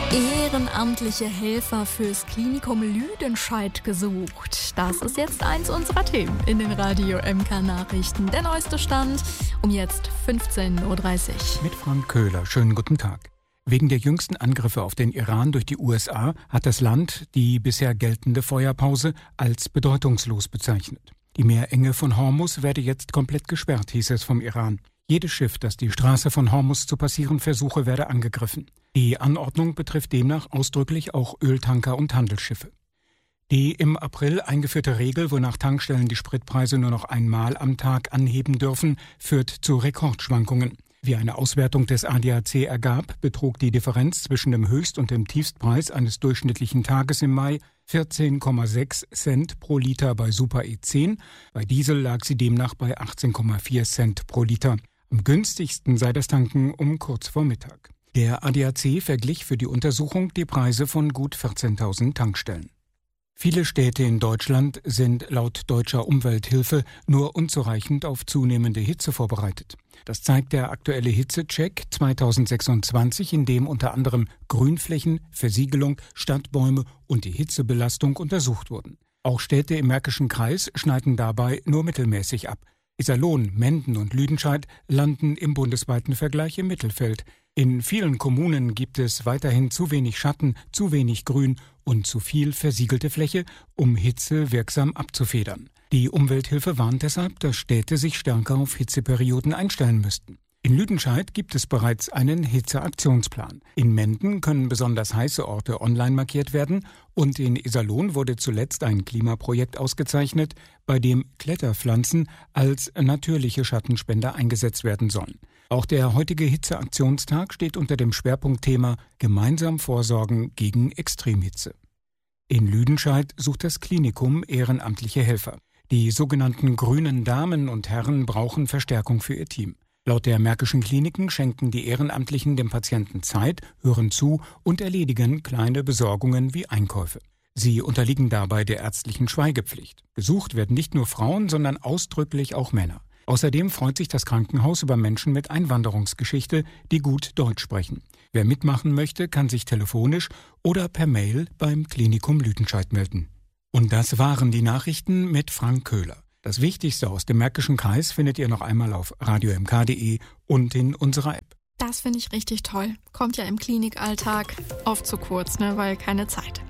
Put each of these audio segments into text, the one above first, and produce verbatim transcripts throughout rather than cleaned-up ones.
Ehrenamtliche Helfer fürs Klinikum Lüdenscheid gesucht. Das ist jetzt eins unserer Themen in den Radio M K Nachrichten. Der neueste Stand um jetzt fünfzehn Uhr dreißig. Mit Frank Köhler. Schönen guten Tag. Wegen der jüngsten Angriffe auf den Iran durch die U S A hat das Land die bisher geltende Feuerpause als bedeutungslos bezeichnet. Die Meerenge von Hormuz werde jetzt komplett gesperrt, hieß es vom Iran. Jedes Schiff, das die Straße von Hormuz zu passieren versuche, werde angegriffen. Die Anordnung betrifft demnach ausdrücklich auch Öltanker und Handelsschiffe. Die im April eingeführte Regel, wonach Tankstellen die Spritpreise nur noch einmal am Tag anheben dürfen, führt zu Rekordschwankungen. Wie eine Auswertung des A D A C ergab, betrug die Differenz zwischen dem Höchst- und dem Tiefstpreis eines durchschnittlichen Tages im Mai vierzehn Komma sechs Cent pro Liter bei Super E zehn, bei Diesel lag sie demnach bei achtzehn Komma vier Cent pro Liter. Am günstigsten sei das Tanken um kurz vor Mittag. Der A D A C verglich für die Untersuchung die Preise von gut vierzehntausend Tankstellen. Viele Städte in Deutschland sind laut deutscher Umwelthilfe nur unzureichend auf zunehmende Hitze vorbereitet. Das zeigt der aktuelle Hitzecheck zweitausendsechsundzwanzig, in dem unter anderem Grünflächen, Versiegelung, Stadtbäume und die Hitzebelastung untersucht wurden. Auch Städte im Märkischen Kreis schneiden dabei nur mittelmäßig ab. Iserlohn, Menden und Lüdenscheid landen im bundesweiten Vergleich im Mittelfeld. In vielen Kommunen gibt es weiterhin zu wenig Schatten, zu wenig Grün und zu viel versiegelte Fläche, um Hitze wirksam abzufedern. Die Umwelthilfe warnt deshalb, dass Städte sich stärker auf Hitzeperioden einstellen müssten. In Lüdenscheid gibt es bereits einen Hitzeaktionsplan. In Menden können besonders heiße Orte online markiert werden und in Iserlohn wurde zuletzt ein Klimaprojekt ausgezeichnet, bei dem Kletterpflanzen als natürliche Schattenspender eingesetzt werden sollen. Auch der heutige Hitzeaktionstag steht unter dem Schwerpunktthema Gemeinsam vorsorgen gegen Extremhitze. In Lüdenscheid sucht das Klinikum ehrenamtliche Helfer. Die sogenannten grünen Damen und Herren brauchen Verstärkung für ihr Team. Laut der Märkischen Kliniken schenken die Ehrenamtlichen dem Patienten Zeit, hören zu und erledigen kleine Besorgungen wie Einkäufe. Sie unterliegen dabei der ärztlichen Schweigepflicht. Gesucht werden nicht nur Frauen, sondern ausdrücklich auch Männer. Außerdem freut sich das Krankenhaus über Menschen mit Einwanderungsgeschichte, die gut Deutsch sprechen. Wer mitmachen möchte, kann sich telefonisch oder per Mail beim Klinikum Lüdenscheid melden. Und das waren die Nachrichten mit Frank Köhler. Das Wichtigste aus dem Märkischen Kreis findet ihr noch einmal auf radio m k punkt d e und in unserer App. Das finde ich richtig toll. Kommt ja im Klinikalltag oft zu kurz, ne, weil keine Zeit.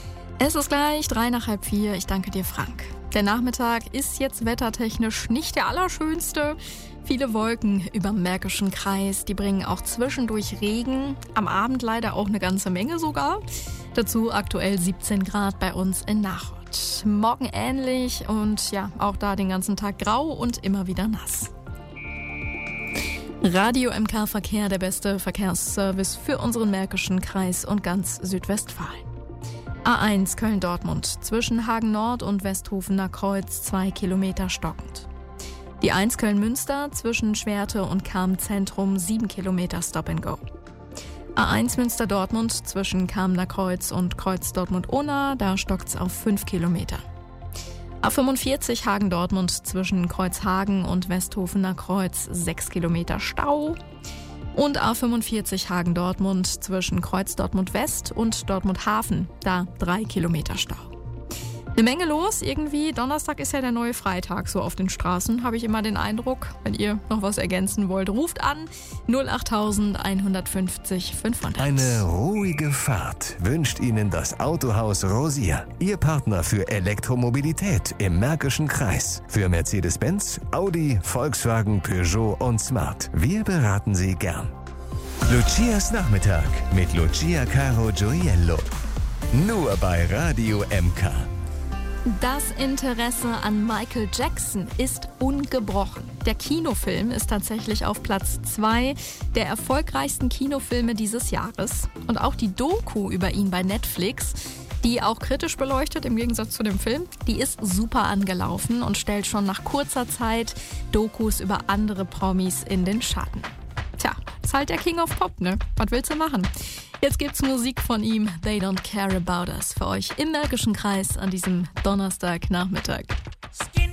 Es ist gleich drei nach halb vier. Ich danke dir, Frank. Der Nachmittag ist jetzt wettertechnisch nicht der allerschönste. Viele Wolken über dem Märkischen Kreis, die bringen auch zwischendurch Regen. Am Abend leider auch eine ganze Menge sogar. Dazu aktuell siebzehn Grad bei uns in Nachod. Morgen ähnlich und ja, auch da den ganzen Tag grau und immer wieder nass. Radio M K Verkehr, der beste Verkehrsservice für unseren Märkischen Kreis und ganz Südwestfalen. A eins Köln-Dortmund zwischen Hagen Nord und Westhofener Kreuz zwei Kilometer stockend. Die eins Köln-Münster zwischen Schwerte und Cham-Zentrum sieben Kilometer Stop and Go. A eins Münster-Dortmund zwischen Kamener Kreuz und Kreuz Dortmund-Ohna, da stockt's auf fünf Kilometer. A fünfundvierzig Hagen-Dortmund zwischen Kreuzhagen und Westhofener Kreuz sechs Kilometer Stau. Und A fünfundvierzig Hagen-Dortmund zwischen Kreuz Dortmund-West und Dortmund-Hafen, da drei Kilometer Stau. Eine Menge los irgendwie. Donnerstag ist ja der neue Freitag so auf den Straßen, habe ich immer den Eindruck. Wenn ihr noch was ergänzen wollt, ruft an null acht eins fünf null fünfhundert. Eine ruhige Fahrt wünscht Ihnen das Autohaus Rosier. Ihr Partner für Elektromobilität im Märkischen Kreis. Für Mercedes-Benz, Audi, Volkswagen, Peugeot und Smart. Wir beraten Sie gern. Lucias Nachmittag mit Lucia Caro Gioiello. Nur bei Radio M K. Das Interesse an Michael Jackson ist ungebrochen. Der Kinofilm ist tatsächlich auf Platz zwei der erfolgreichsten Kinofilme dieses Jahres. Und auch die Doku über ihn bei Netflix, die auch kritisch beleuchtet im Gegensatz zu dem Film, die ist super angelaufen und stellt schon nach kurzer Zeit Dokus über andere Promis in den Schatten. Tja, ist halt der King of Pop, ne? Was willst du machen? Jetzt gibt's Musik von ihm, They Don't Care About Us, für euch im Märkischen Kreis an diesem Donnerstagnachmittag.